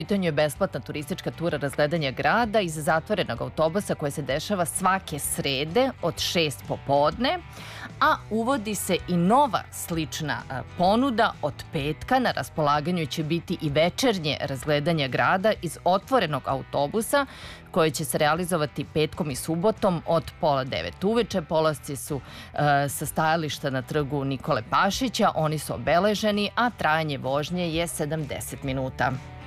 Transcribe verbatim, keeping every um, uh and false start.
U pitanju je besplatna turistička tura razgledanja grada iz zatvorenog autobusa koje se dešava svake srede od šest popodne, a uvodi se i nova slična ponuda od petka. Na raspolaganju će biti i večernje razgledanje grada iz otvorenog autobusa koje će se realizovati petkom i subotom od pola devet uveče. Polasci su e, sa stajališta na trgu Nikole Pašića, oni su obeleženi, a trajanje vožnje je sedamdeset minuta.